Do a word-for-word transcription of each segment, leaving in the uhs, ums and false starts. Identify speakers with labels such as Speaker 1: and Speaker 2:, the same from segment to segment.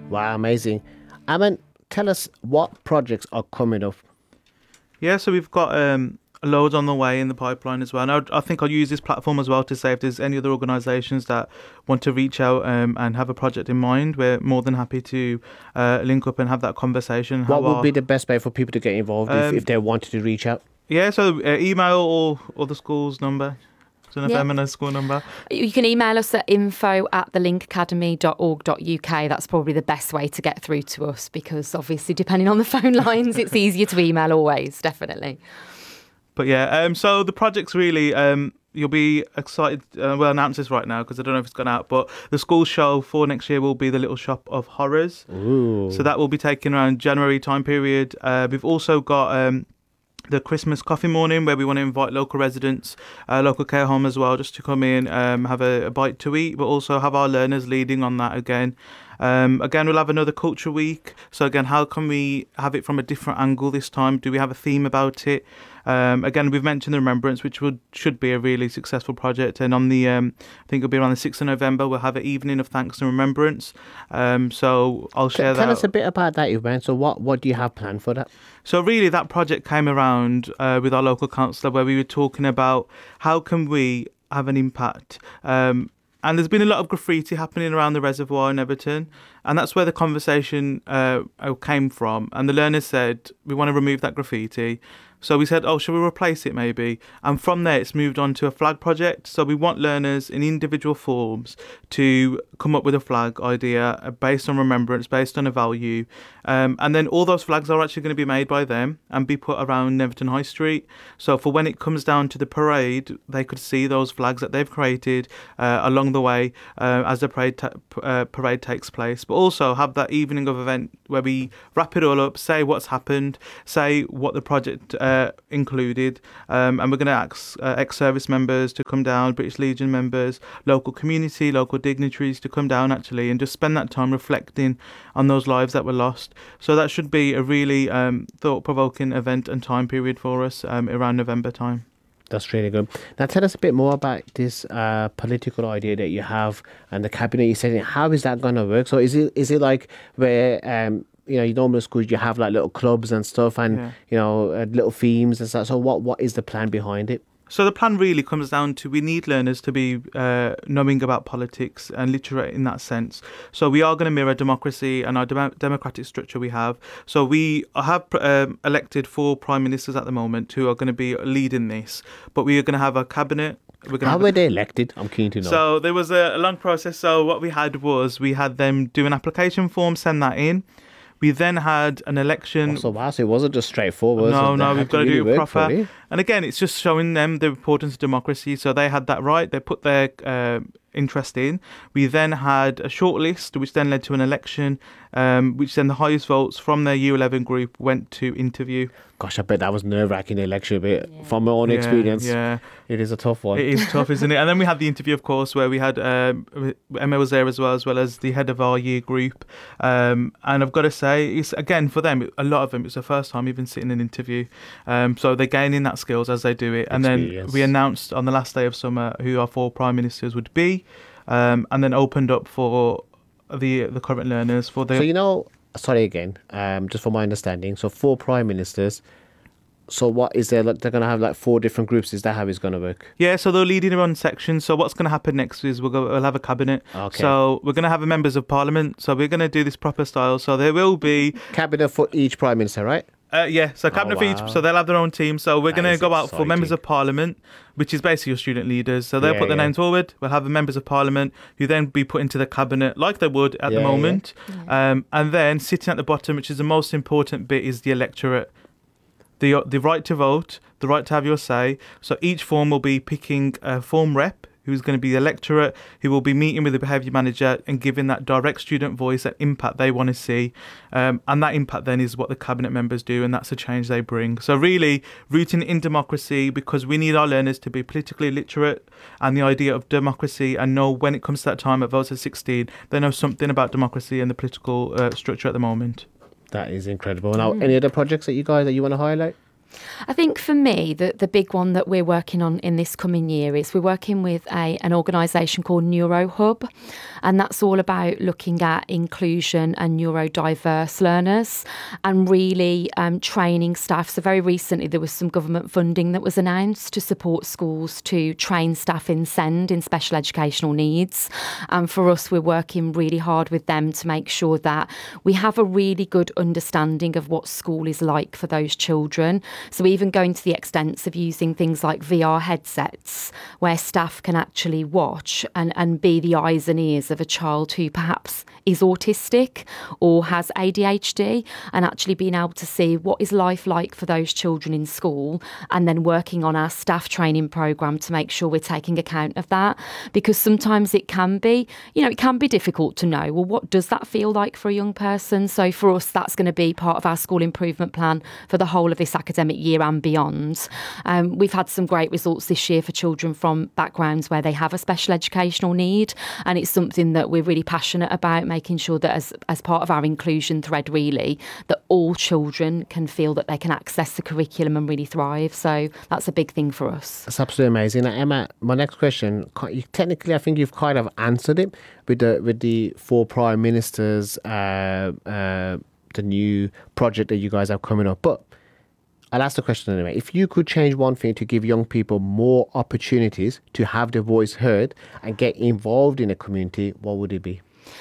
Speaker 1: Wow, amazing. Aman, tell us what projects are coming up.
Speaker 2: Yeah, so we've got um, loads on the way in the pipeline as well. And I, I think I'll use this platform as well to say if there's any other organisations that want to reach out um, and have a project in mind, we're more than happy to uh, link up and have that conversation.
Speaker 1: What would
Speaker 2: our,
Speaker 1: be the best way for people to get involved um, if, if they wanted to reach out?
Speaker 2: Yeah, so uh, email or, or the school's number. An
Speaker 3: Yeah.
Speaker 2: F M and a school number.
Speaker 3: You can email us at info at the link academy dot org dot U K. That's probably the best way to get through to us because obviously depending on the phone lines, it's easier to email always, definitely.
Speaker 2: But yeah, um, so the project's really, um, you'll be excited. Uh, we'll announce this right now because I don't know if it's gone out, but the school show for next year will be the Little Shop of Horrors.
Speaker 1: Ooh.
Speaker 2: So that will be taken around January time period. Uh, we've also got... Um, the Christmas coffee morning where we want to invite local residents, uh, local care home as well, just to come in, um, have a, a bite to eat, but also have our learners leading on that again. Um, again, we'll have another culture week. So again, how can we have it from a different angle this time? Do we have a theme about it? Um, again, we've mentioned the Remembrance, which would should be a really successful project. And on the, um, I think it'll be around the sixth of November, we'll have an evening of thanks and remembrance. Um, so I'll share
Speaker 1: Tell
Speaker 2: that.
Speaker 1: us a bit about that event. So what, what do you have planned for that?
Speaker 2: So really that project came around uh, with our local councillor where we were talking about how can we have an impact. Um, and there's been a lot of graffiti happening around the reservoir in Everton. And that's where the conversation uh, came from. And the learners said, we want to remove that graffiti. So we said, oh, shall we replace it maybe? And from there, it's moved on to a flag project. So we want learners in individual forms to come up with a flag idea based on remembrance, based on a value. Um, and then all those flags are actually going to be made by them and be put around Everton High Street. So for when it comes down to the parade, they could see those flags that they've created uh, along the way uh, as the parade, ta- uh, parade takes place. But also have that evening of event where we wrap it all up, say what's happened, say what the project uh, included, um, and we're going to ask uh, ex-service members to come down, British Legion members, local community, local dignitaries to come down actually and just spend that time reflecting on those lives that were lost. So that should be a really um, thought-provoking event and time period for us um, around November time.
Speaker 1: That's really good. Now tell us a bit more about this uh, political idea that you have and the cabinet you said. How is that going to work? So is it is it like where um, you know, you normal schools you have like little clubs and stuff, and yeah. you know uh, little themes and stuff. So what what is the plan behind it?
Speaker 2: So the plan really comes down to we need learners to be uh, knowing about politics and literate in that sense. So we are going to mirror democracy and our dem- democratic structure we have. So we have um, elected four prime ministers at the moment who are going to be leading this, but we are going to have a cabinet.
Speaker 1: We're How were a... they elected? I'm keen to know.
Speaker 2: So there was a, a long process. So what we had was we had them do an application form, send that in. We then had an election.
Speaker 1: Oh, so wow, so it wasn't just straightforward.
Speaker 2: No,
Speaker 1: so
Speaker 2: no, we've got to
Speaker 1: really
Speaker 2: do it proper.
Speaker 1: Fully.
Speaker 2: And again, it's just showing them the importance of democracy. So they had that right. They put their uh, interest in. We then had a shortlist, which then led to an election, um, which then the highest votes from their U eleven group went to interview.
Speaker 1: Gosh, I bet that was nerve-wracking election, but yeah. from my own
Speaker 2: yeah,
Speaker 1: experience,
Speaker 2: yeah.
Speaker 1: it is a tough one.
Speaker 2: It is tough, isn't it? And then we had the interview, of course, where we had um, Emma was there as well, as well as the head of our year group. Um, and I've got to say, it's again, for them, a lot of them, it's the first time even sitting in an interview. Um, so they're gaining that skills as they do it. And
Speaker 1: Experience.
Speaker 2: Then we announced on the last day of summer who our four prime ministers would be, um, and then opened up for the the current learners for the...
Speaker 1: So, you know... Sorry again, um, just for my understanding. So four prime ministers. So what is there? Like, they're going to have like four different groups. Is that how it's going to work?
Speaker 2: Yeah, so they're leading their own sections. So what's going to happen next is we'll, go, we'll have a cabinet.
Speaker 1: Okay.
Speaker 2: So we're going to have a members of parliament. So we're going to do this proper style. So there will be...
Speaker 1: Cabinet for each prime minister, right?
Speaker 2: Uh, yeah, so cabinet
Speaker 1: oh,
Speaker 2: for
Speaker 1: wow.
Speaker 2: each, so they'll have their own team. So we're going to go out
Speaker 1: exciting.
Speaker 2: for members of parliament, which is basically your student leaders. So they'll
Speaker 1: yeah,
Speaker 2: put their
Speaker 1: yeah.
Speaker 2: names forward. We'll have the members of parliament who then be put into the cabinet like they would at
Speaker 1: yeah,
Speaker 2: the moment.
Speaker 3: Yeah.
Speaker 2: Um, and then sitting at the bottom, which is the most important bit, is the electorate. The, the right to vote, the right to have your say. So each form will be picking a form rep, who's going to be the electorate, who will be meeting with the behaviour manager and giving that direct student voice, that impact they want to see. Um, and that impact then is what the cabinet members do, and that's the change they bring. So really rooting in democracy, because we need our learners to be politically literate, and the idea of democracy, and know when it comes to that time at votes at sixteen, they know something about democracy and the political uh, structure at the moment.
Speaker 1: That is incredible. Now, mm. any other projects that you guys that you want to highlight?
Speaker 3: I think for me, the, the big one that we're working on in this coming year is we're working with a an organisation called NeuroHub, and that's all about looking at inclusion and neurodiverse learners and really um, training staff. So very recently there was some government funding that was announced to support schools to train staff in SEND, in special educational needs. And for us, we're working really hard with them to make sure that we have a really good understanding of what school is like for those children. So even going to the extent of using things like V R headsets where staff can actually watch and, and be the eyes and ears of a child who perhaps is autistic or has A D H D, and actually being able to see what is life like for those children in school, and then working on our staff training programme to make sure we're taking account of that. Because sometimes it can be, you know, it can be difficult to know, well, what does that feel like for a young person? So for us, that's going to be part of our school improvement plan for the whole of this academic year and beyond. Um, we've had some great results this year for children from backgrounds where they have a special educational need, and it's something that we're really passionate about, making sure that as, as part of our inclusion thread really, that all children can feel that they can access the curriculum and really thrive. So that's a big thing for us.
Speaker 1: That's absolutely amazing. Now, Emma, my next question, technically I think you've kind of answered it with the with the four prime ministers, uh, uh, the new project that you guys have coming up, but I'll ask the question anyway. If you could change one thing to give young people more opportunities to have their voice heard and get involved in a community, what would it be?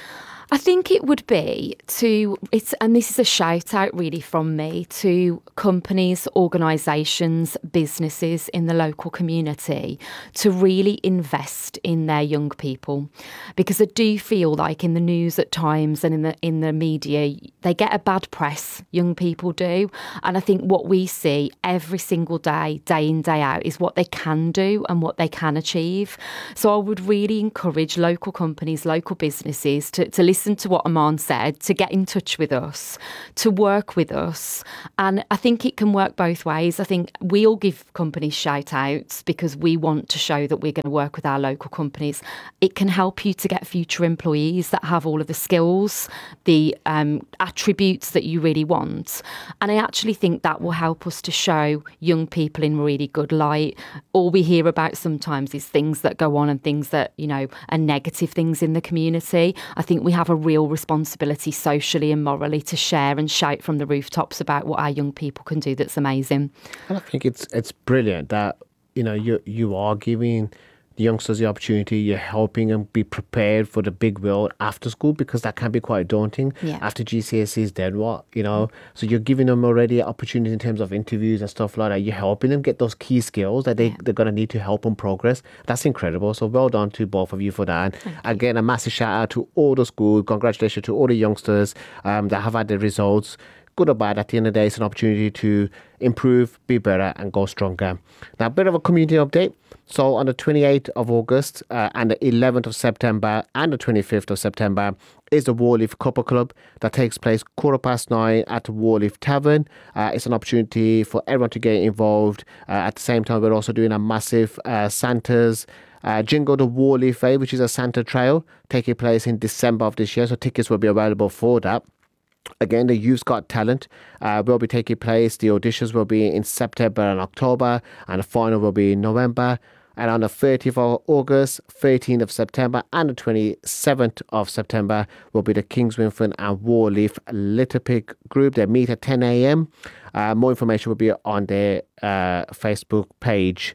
Speaker 3: I think it would be to, it's, and this is a shout out really from me, to companies, organisations, businesses in the local community to really invest in their young people. Because I do feel like in the news at times and in the in the media, they get a bad press, young people do. And I think what we see every single day, day in, day out, is what they can do and what they can achieve. So I would really encourage local companies, local businesses to, to listen to what Aman said, to get in touch with us, to work with us. And I think it can work both ways. I think we all give companies shout outs because we want to show that we're going to work with our local companies. It can help you to get future employees that have all of the skills, the um, attributes that you really want. And I actually think that will help us to show young people in really good light. All we hear about sometimes is things that go on and things that, you know, are negative things in the community. I think we have a real responsibility socially and morally to share and shout from the rooftops about what our young people can do that's amazing.
Speaker 1: And I think it's it's brilliant that, you know, you you are giving the youngsters the opportunity, you're helping them be prepared for the big world after school, because that can be quite daunting.
Speaker 3: Yeah.
Speaker 1: After G C S Es, then what, you know? So you're giving them already opportunities in terms of interviews and stuff like that. You're helping them get those key skills that they,
Speaker 3: Yeah.
Speaker 1: they're going to need to help them progress. That's incredible. So well done to both of you for that. And again, a massive shout out to all the schools. Congratulations to all the youngsters um, that have had the results. Good or bad, at the end of the day, it's an opportunity to improve, be better, and go stronger. Now, a bit of a community update. So on the twenty-eighth of August uh, and the eleventh of September and the twenty-fifth of September is the Warleaf Cuppa Club that takes place quarter past nine at the Warleaf Tavern. Uh, it's an opportunity for everyone to get involved. Uh, at the same time, we're also doing a massive uh, Santa's Uh, Jingle the Warleaf Way, which is a Santa trail, taking place in December of this year. So tickets will be available for that. Again, the Youth's Got Talent uh, will be taking place. The auditions will be in September and October, and the final will be in November. And on the thirtieth of August, thirteenth of September, and the twenty-seventh of September will be the Kingswinford and Warleaf Little Pig group. They meet at ten a.m. Uh, more information will be on their uh, Facebook page.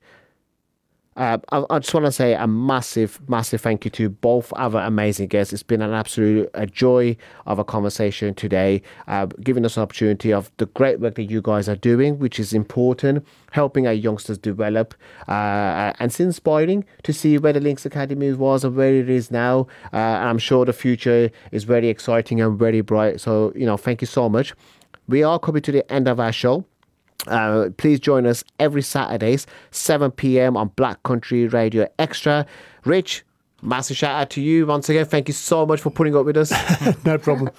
Speaker 1: Uh, I, I just want to say a massive, massive thank you to both our amazing guests. It's been an absolute a joy of a conversation today, uh, giving us an opportunity of the great work that you guys are doing, which is important, helping our youngsters develop. Uh, and it's inspiring to see where the Links Academy was and where it is now. Uh, and I'm sure the future is very exciting and very bright. So, you know, thank you so much. We are coming to the end of our show. Uh, please join us every Saturdays, seven p.m. on Black Country Radio Extra. Rich, massive shout out to you once again. Thank you so much for putting up with us.
Speaker 4: No problem.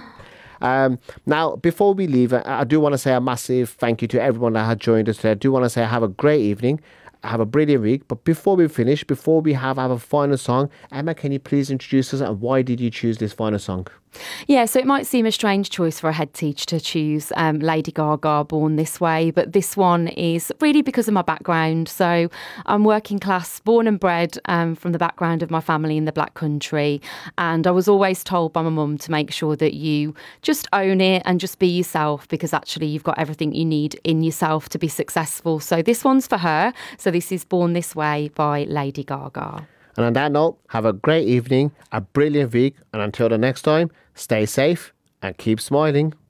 Speaker 1: Um, now, before we leave, I, I do want to say a massive thank you to everyone that has joined us today. I do want to say have a great evening. Have a brilliant week. But before we finish, before we have our final song, Emma, can you please introduce us and why did you choose this final song?
Speaker 3: Yeah, so it might seem a strange choice for a head teacher to choose um, Lady Gaga, Born This Way, but this one is really because of my background. So I'm working class, born and bred um, from the background of my family in the Black Country. And I was always told by my mum to make sure that you just own it and just be yourself, because actually you've got everything you need in yourself to be successful. So this one's for her. So this is Born This Way by Lady Gaga.
Speaker 1: And on that note, have a great evening, a brilliant week, and until the next time, stay safe and keep smiling.